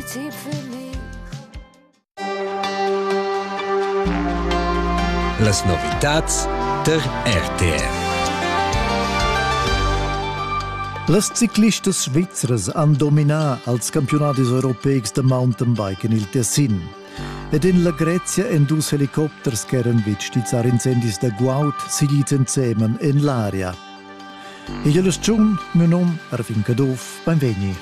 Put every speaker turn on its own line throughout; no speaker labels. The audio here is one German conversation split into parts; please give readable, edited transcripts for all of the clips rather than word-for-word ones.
Zeit für mich.
Las novitats der RTR.
Las ciclistas svizras han dominat als campionatis europeics de mountainbike in il Tessin. Ed in la Grecia en dus helicopters che eran vitstits ar incendis de Guaut si giten zemen in l'aria. E io las tschun, mio nom, Arvin Kadov, benvegni.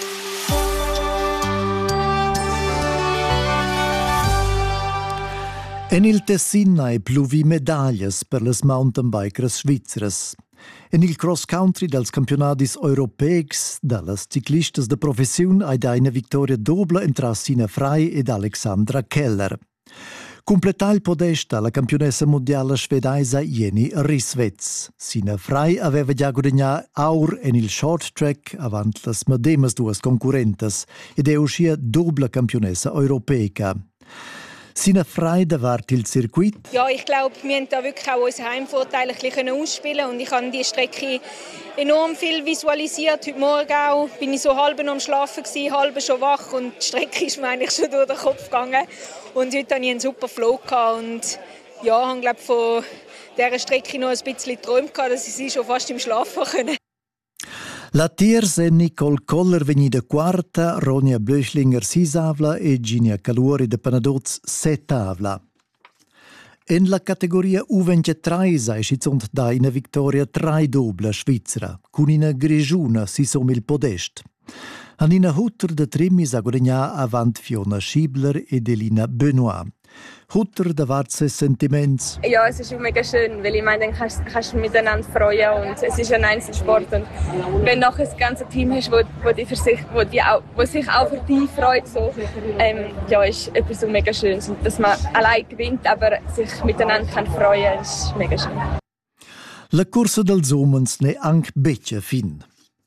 En il Tessin hai pluvi medaglias per las mountainbikers svizras. En il cross-country dels campionatis europeics dallas ciclistas de professiun hai da una victoria dobla entra Sina Frey ed Alexandra Keller. Completà il podest alla campionessa mondiale svedaisa Jenny Rissveds. Sina Frey aveva già guadagnato aur en il short track avant las medemas duas concurrentes ed è uscita dobla campionessa europeica. Sina Frey davart il Circuit.
Ja, ich glaube, wir haben da wirklich auch unseren Heimvorteil ein bisschen ausspielen und ich habe die Strecke enorm viel visualisiert. Heute Morgen auch bin ich so halb am Schlafen gewesen, halb schon wach und die Strecke ist mir eigentlich schon durch den Kopf gegangen. Und heute hatte ich einen super Flow und ja, habe glaube von dieser Strecke noch ein bisschen geträumt, dass ich sie schon fast im Schlafen können.
La terza è Nicole Koller vegnida quarta, Ronja Blöchlinger sisavla e Ginia Caluori de Panadoz setavla. En la categoria U23 è schizont da una vittoria trai dobla svizzera, con una grigiuna si som il podest. Anina Hutter de Trimmis a guadagnà avant Fiona Schiebler ed Elina Benoit. Hutter davart ses Sentiments.
Ja, es ist mega schön, weil ich meine, dann kannst du miteinander freuen und es ist ein Einzelsport und wenn du nachher das ganze Team hast, wo sich auch für dich freut, so, ja, ist etwas so mega schön. Dass man allein gewinnt, aber sich miteinander kann freuen, ist mega schön.
La corsa dels umens ne anche beccia fin.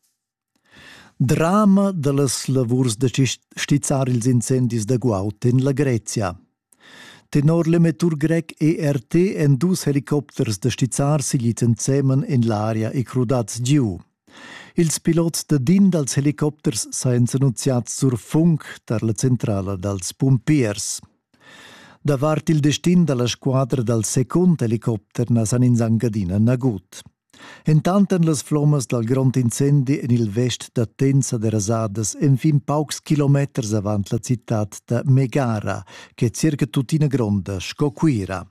Drama delles lavurs de stizzar ils incendis de Guaut in la Grecia. Tenor l'emettur grec ERT en dus helicopters de stizzar si gliten zemen in l'aria e crudats giu. Ils pilots de din dels helicopters sain annunziats sur funk dar la centrala dels pompiers. Davart il destin della squadra del second helicopter na san Inzangadina nagut. Intanten las flommas del grand incendi in il vest da Tenza de Rasadas en fin paucs kilometers avant la città de Megara, che è circa tutina gronda, Scoquira.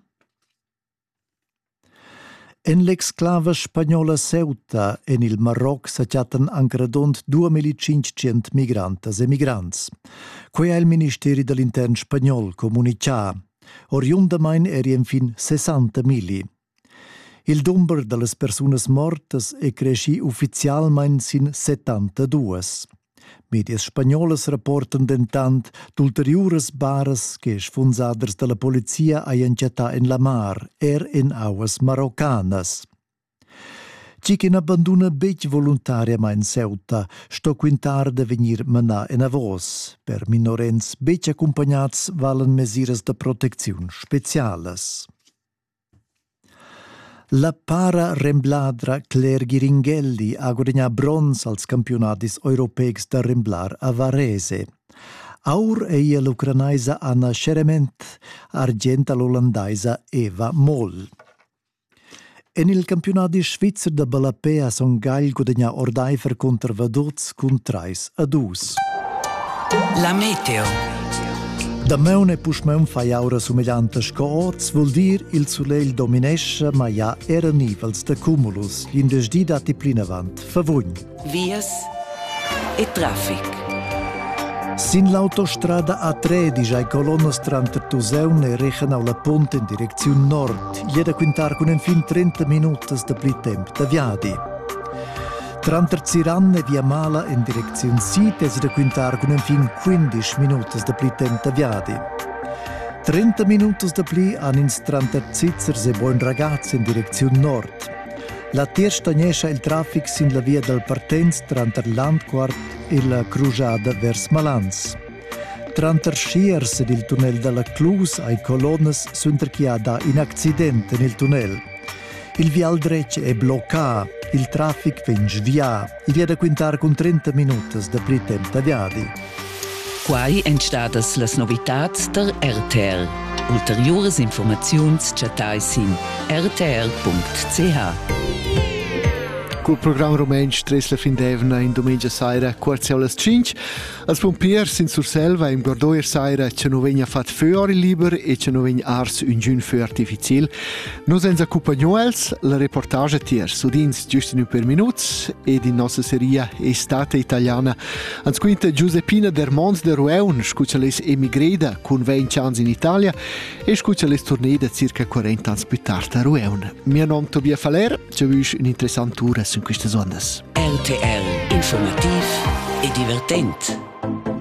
En l'exclava spagnola Ceuta en il Maroc s'acciatan ancradont 2500 migrantes e migrants. Quei è il Ministeri dell'Intern spagnol comunicà. Oriundamain erien fin 60.000. Il numero delle persone mortes è cresci ufficialmente sin 72. Medias spagnolas rapportan dentant d'ulteriores bares che sfonsaders della polizia hai inciatà in la mar, in auas maroccanas. Cikin abbanduna bec voluntariamente Ceuta, sto quintar de venir manà in avos. Per minorenz bec accompagnats valen mesures de protezione speciales. La para rembladra Claire Ghiringhelli ha guadagnato bronzo als campionatis europeics da remblar a Varese. Aur è l'ucrainaisa Anna Scherement, argent all'olandaisa Eva Moll. En il campionati svizzer da Balapea son gall guadagna ordaifer contra Vaduz con 3-2.
La meteo.
Da meune puschmeun fai aura somiglianta scoz, vuol dir il soleil dominesce, ma ja era nivels de cumulus, l'indesdi dati plinavant, favugn.
Vias e traffic.
Sin l'autostrada A13 ai colonnas tra Tuseun e rechen alla ponte in direzione nord, jeda quintar con fin 30 minutos de pli temp da viadi. Tra Ziran e Via Mala in direzione sud e si da quintar con fin 15 minutos de pli temp da viadi. 30 minutos de pli an in Zitzers e buon ragazzi in direzione nord. La terza stagnescia il traffic sin la via del partenz tra Landquart e la crujada vers Malans. Tra Schiers ed il tunnel della Clus ai colonnes s'unterchiada in accidente nel tunnel. Il vial dretg è bloccato, il traffic vien svia, e via da quintar con 30 minutos da pli temp da viadi.
Quai entstadas las novitats der RTR. Ulteriores informaziuns chatais in rtr.ch.
Col programma romensch tres la fin d'evna in domenica saira quartial las 5. Als pompiers in Surselva im Gordoier saira che no vegna fat föori liber e che no vegna ars un giun fö artificial. Nos ens accompagnuels la reportage tier sudins giusto in per minuts ed in nostra seria Estate Italiana. Ans quinta Giuseppina Dermont de Rueun scuccia les emigreda con 20 ans in Italia e scuccia les turneda circa 40 ans più tard a Rueun. Mio nome Tobia Faller, ci visch un'interessante tura in queste ondas.
RTR, informativ e divertent.